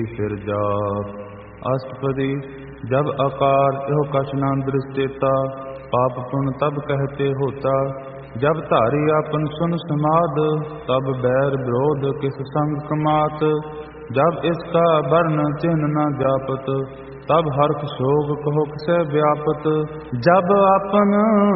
फिर जाप। अष्टपदी। जब आकार एहो कछ न दृष्टेता, पाप पुण्य तब कहते होता। जब धारी आपन सुन समाद, तब बैर विरोध किस संग कमात। जब इसका वर्ण चिन्ह न जापत, तब हर्ष शोक कहो किसे व्यापत। जब आपन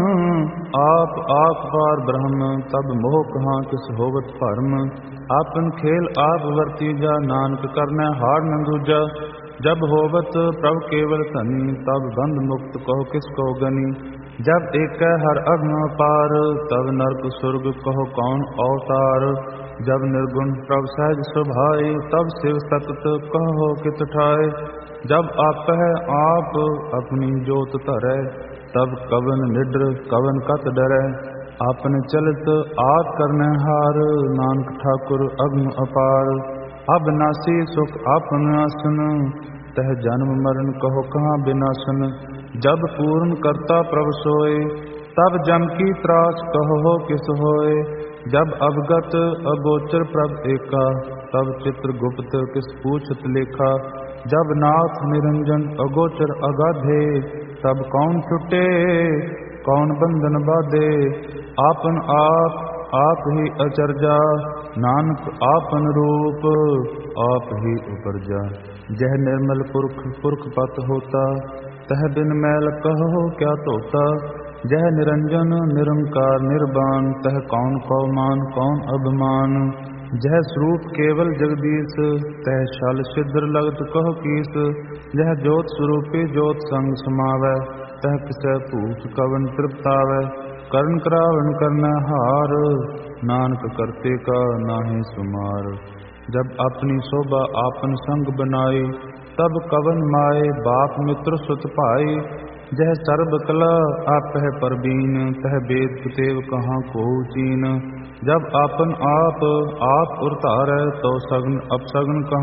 आप पार ब्रह्म, तब मोह कहाँ किस होवत भरम। आपन खेल आप वर्तीजा, नानक करने हार न दूजा। जब होवत प्रभ केवल धनी, तब बंध मुक्त कहो किसको गनी। जब एक हर अग्न पार, तब नरक स्वर्ग कहो कौन अवतार। जब निर्गुण प्रभ सहज सुभाए, तब शिव सतत कहो कित ठाए। जब आप है आप अपनी जोत धरै, तब कवन निड्र कवन कत डरै। आपने चलित आप करने हार, नानक ठाकुर अग्न अपार। अविनाशी सुख आपन आसन, तह जन्म मरण कहो कहाँ विनाशन। जब पूर्ण करता प्रभ सोए, तब जम की त्रास कहो किस होए। जब अवगत अगोचर प्रभ एका, तब चित्र गुप्त किस पूछत लेखा। जब नाथ निरंजन अगोचर अगाधे, तब कौन छुटे कौन बंधन बाधे। आपन आप ही अचरजा, नानक आपन रूप आप ही उपरजा। जह निर्मल पुरख पुरख पत होता, तह बिन मैल कहो क्या तोता। जह निरंजन निरंकार निर्वाण, तह कौन कौमान कौन अभिमान। जह स्वरूप केवल जगदीश, तह शल सिद्र लगत कहो कीस। जह ज्योत स्वरूपी ज्योत संग समावै, तह किसै भूत कवन तृप्तावै। करण करावन करना हार, नानक करते का नाहि सुमार। जब अपनी शोभा आपन संग बनाई, तब कवन माए बाप मित्र सुत भाई। जह सर्ब कला आप है परबीन, तह वेद कुतेव कहाँ को चीन। जब आपन आप उरतारै, तो सगन अपसगन कहाँ